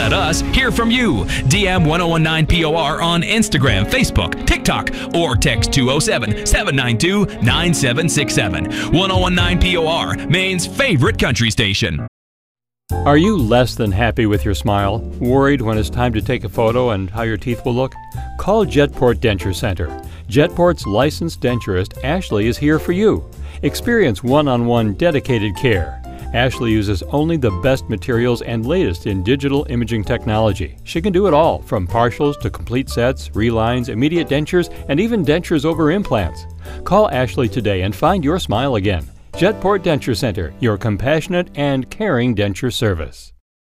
Let us hear from you. DM 1019 POR on Instagram, Facebook, TikTok, or text 207-792-9767. 1019 POR, Maine's favorite country station. Are you less than happy with your smile? Worried when it's time to take a photo and how your teeth will look? Call Jetport Denture Center. Jetport's licensed denturist, Ashley, is here for you. Experience one-on-one dedicated care. Ashley uses only the best materials and latest in digital imaging technology. She can do it all, from partials to complete sets, relines, immediate dentures, and even dentures over implants. Call Ashley today and find your smile again. Jetport Denture Center, your compassionate and caring denture service.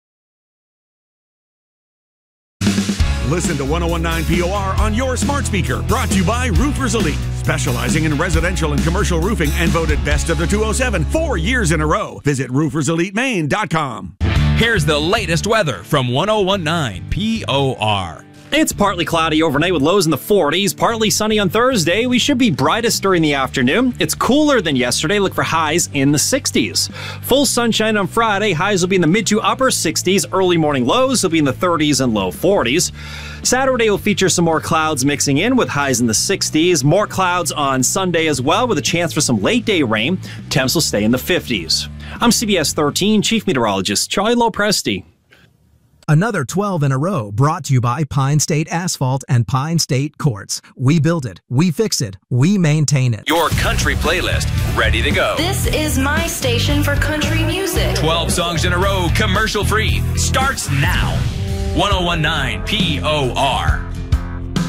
Listen to 1019 POR on your smart speaker. Brought to you by Roofers Elite, specializing in residential and commercial roofing and voted best of the 207 4 years in a row. Visit rooferselitemaine.com. Here's the latest weather from 1019 POR. It's partly cloudy overnight with lows in the 40s, partly sunny on Thursday. We should be brightest during the afternoon. It's cooler than yesterday. Look for highs in the 60s. Full sunshine on Friday. Highs will be in the mid to upper 60s. Early morning lows will be in the 30s and low 40s. Saturday will feature some more clouds mixing in with highs in the 60s. More clouds on Sunday as well with a chance for some late day rain. Temps will stay in the 50s. I'm CBS 13 Chief Meteorologist Charlie Lopresti. Another 12 in a row brought to you by Pine State Asphalt and Pine State Quartz. We build it, we fix it, we maintain it. Your country playlist, ready to go. This is my station for country music. 12 songs in a row, commercial free, starts now. 1019 POR.